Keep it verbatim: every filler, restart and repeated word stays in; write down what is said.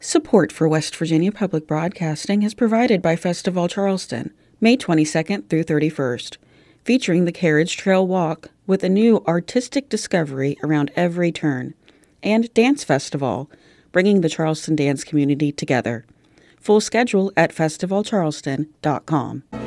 Support for West Virginia Public Broadcasting is provided by Festival Charleston, May twenty-second through thirty-first, featuring the Carriage Trail Walk with a new artistic discovery around every turn, and Dance Festival, bringing the Charleston dance community together. Full schedule at festival charleston dot com.